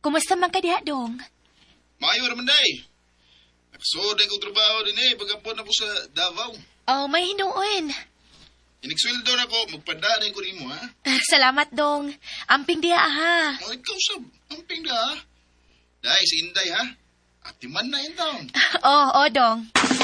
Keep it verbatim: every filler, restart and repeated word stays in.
Kumusta man ka diha, dong? Maayo naman, day. Nakasoday ko trabaho din eh, pagkapon ako sa Davao. Oh, may hinuon. Iniksweldo na ko, magpadanay ko rin mo, ha? Salamat, dong. Amping diha, ha? O, ikaw sab, amping da, ha? Day, si Inday, ha? Atiman na yun taon. Oh, oh, dong.